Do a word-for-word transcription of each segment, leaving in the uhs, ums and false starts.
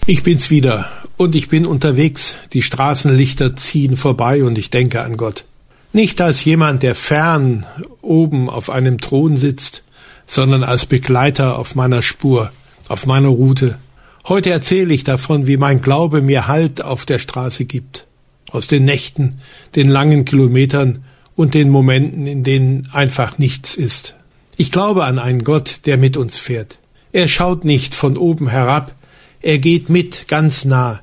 Ich bin's wieder und ich bin unterwegs. Die Straßenlichter ziehen vorbei und ich denke an Gott. Nicht als jemand, der fern oben auf einem Thron sitzt, sondern als Begleiter auf meiner Spur, auf meiner Route. Heute erzähle ich davon, wie mein Glaube mir Halt auf der Straße gibt. Aus den Nächten, den langen Kilometern und den Momenten, in denen einfach nichts ist. Ich glaube an einen Gott, der mit uns fährt. Er schaut nicht von oben herab, er geht mit ganz nah.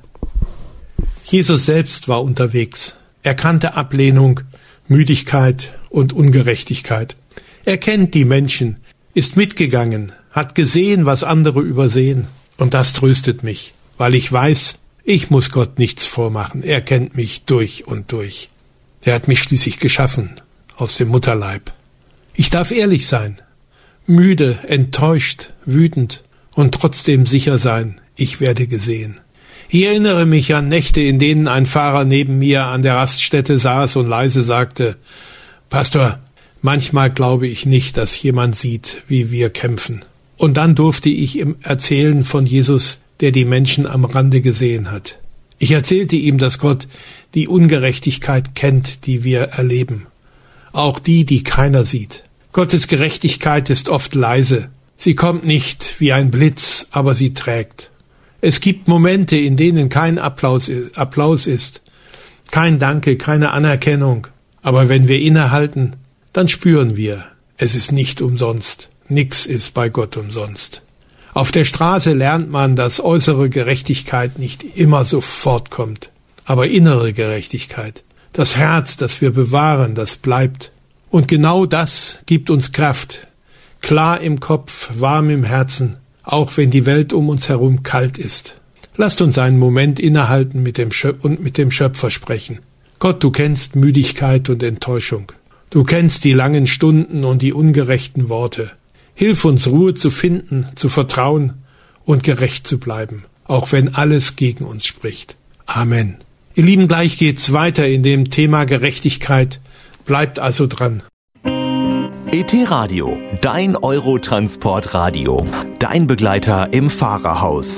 Jesus selbst war unterwegs. Er kannte Ablehnung, Müdigkeit und Ungerechtigkeit. Er kennt die Menschen, ist mitgegangen, hat gesehen, was andere übersehen. Und das tröstet mich, weil ich weiß, ich muss Gott nichts vormachen. Er kennt mich durch und durch. Er hat mich schließlich geschaffen, aus dem Mutterleib. Ich darf ehrlich sein, müde, enttäuscht, wütend und trotzdem sicher sein, ich werde gesehen. Ich erinnere mich an Nächte, in denen ein Fahrer neben mir an der Raststätte saß und leise sagte, Pastor, manchmal glaube ich nicht, dass jemand sieht, wie wir kämpfen. Und dann durfte ich ihm erzählen von Jesus, der die Menschen am Rande gesehen hat. Ich erzählte ihm, dass Gott die Ungerechtigkeit kennt, die wir erleben. Auch die, die keiner sieht. Gottes Gerechtigkeit ist oft leise. Sie kommt nicht wie ein Blitz, aber sie trägt. Es gibt Momente, in denen kein Applaus, Applaus ist, kein Danke, keine Anerkennung. Aber wenn wir innehalten, dann spüren wir, es ist nicht umsonst. Nix ist bei Gott umsonst. Auf der Straße lernt man, dass äußere Gerechtigkeit nicht immer sofort kommt, aber innere Gerechtigkeit, das Herz, das wir bewahren, das bleibt. Und genau das gibt uns Kraft, klar im Kopf, warm im Herzen, auch wenn die Welt um uns herum kalt ist. Lasst uns einen Moment innehalten mit dem Schöp- und mit dem Schöpfer sprechen. Gott, du kennst Müdigkeit und Enttäuschung. Du kennst die langen Stunden und die ungerechten Worte. Hilf uns, Ruhe zu finden, zu vertrauen und gerecht zu bleiben, auch wenn alles gegen uns spricht. Amen. Ihr Lieben, gleich geht's weiter in dem Thema Gerechtigkeit. Bleibt also dran. E T Radio, dein Eurotransportradio, dein Begleiter im Fahrerhaus.